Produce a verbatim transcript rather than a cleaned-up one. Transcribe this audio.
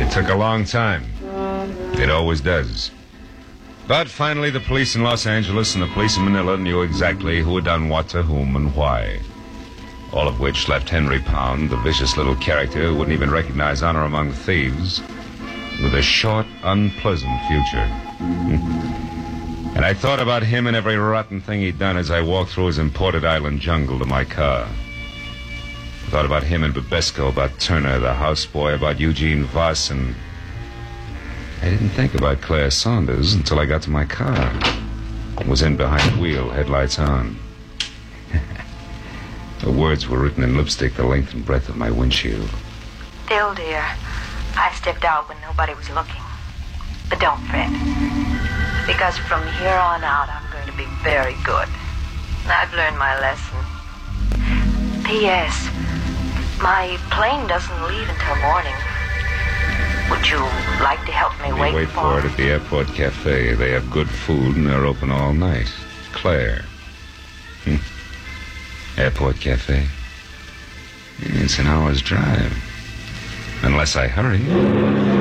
It took a long time. It always does. But finally, the police in Los Angeles and the police in Manila knew exactly who had done what to whom and why. All of which left Henry Pound, the vicious little character who wouldn't even recognize honor among thieves, with a short, unpleasant future. And I thought about him and every rotten thing he'd done as I walked through his imported island jungle to my car. I thought about him and Babesco, about Turner, the houseboy, about Eugene Voss, and I didn't think about Claire Saunders until I got to my car. I was in behind the wheel, headlights on. The words were written in lipstick the length and breadth of my windshield. Still, dear, I stepped out when nobody was looking. But don't fret, because from here on out, I'm going to be very good. I've learned my lesson. P S My plane doesn't leave until morning. Would you like to help me We wait, wait for it at the airport cafe. They have good food and they're open all night. Claire. Hm. Airport cafe. It's an hour's drive. Unless I hurry.